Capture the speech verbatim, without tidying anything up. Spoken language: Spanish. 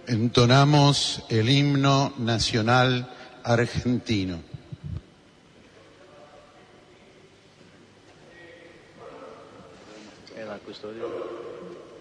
Entonamos el himno nacional argentino. En la custodia.